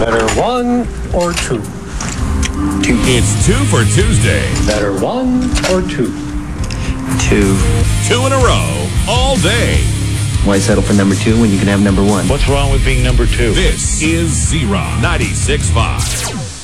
Better one or two? Two. It's two for Tuesday. Better one or two? Two. Two in a row, all day. Why settle for number two when you can have number one? What's wrong with being number two? This is Z-Rock 96.5.